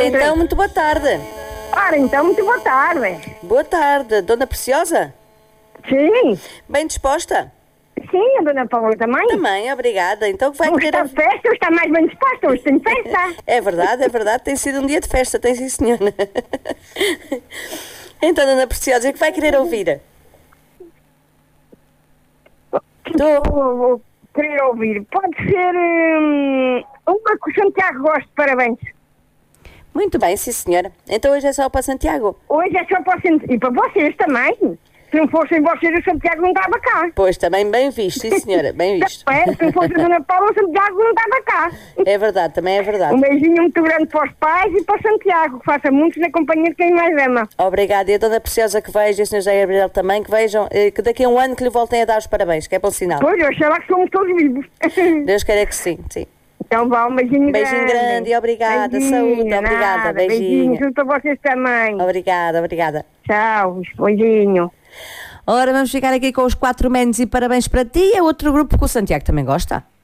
então, muito boa tarde. Ora, então, muito boa tarde. Boa tarde, Dona Preciosa? Sim, Bem disposta? sim, a Dona Paula também. Também, obrigada. Então que vai Hoje querer... está de festa, hoje está mais bem disposta, hoje tem festa. É verdade, tem sido um dia de festa, tem sim, senhora. Então, Dona Preciosa, o que vai querer ouvir? Vou querer ouvir. Pode ser uma que o Santiago goste, parabéns. Muito bem, sim, senhora. Então hoje é só para Santiago? Hoje é só para o Santiago. E para vocês também. Se não fossem vocês, o Santiago não estava cá. Pois, também bem visto, sim, senhora, bem visto. Se não fosse a Dona Paula, o Santiago não estava cá. É verdade, também é verdade. Um beijinho muito grande para os pais e para o Santiago, que faça muitos na companhia de quem mais ama. Obrigada. E a Dona Preciosa que veja, e o Sr. José Gabriel também, que vejam, que daqui a um ano que lhe voltem a dar os parabéns, que é bom sinal. Pois, eu achava que somos todos vivos. Deus queira que sim, sim. Então vá, um beijinho grande. Beijinho grande e obrigada, Beijinho, saúde, obrigada, nada, beijinho. tudo para vocês também. Obrigada. Tchau, beijinho. Ora, vamos ficar aqui com os 4 menos e parabéns para ti. É outro grupo que o Santiago também gosta.